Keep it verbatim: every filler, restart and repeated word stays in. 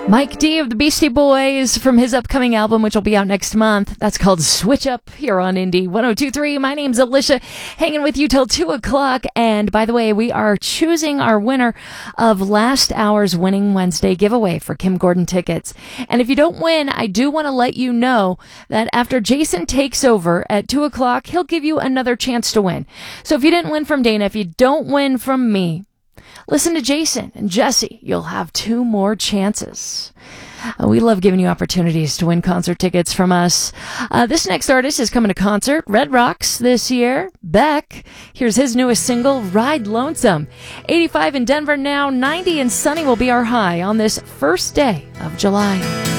Mike D of the Beastie Boys from his upcoming album, which will be out next month. That's called Switch Up here on Indie one oh two point three. My name's Alicia, hanging with you till two o'clock. And by the way, we are choosing our winner of last hour's Winning Wednesday giveaway for Kim Gordon tickets. And if you don't win, I do want to let you know that after Jason takes over at two o'clock, he'll give you another chance to win. So if you didn't win from Dana, if you don't win from me, listen to Jason and Jesse. You'll have two more chances. Uh, we love giving you opportunities to win concert tickets from us. Uh, this next artist is coming to concert, Red Rocks, this year. Beck. Here's his newest single, Ride Lonesome. eighty-five in Denver now, ninety in sunny will be our high on this first day of July.